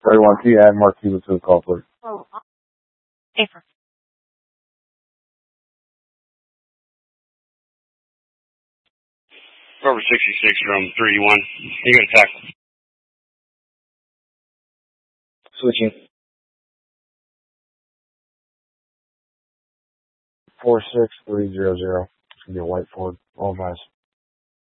31, can you add Mark Cuba to the call, please? April. Over 66 from 31. You got a tackle. Switching. 46300. It's going to be a white Ford. All advice.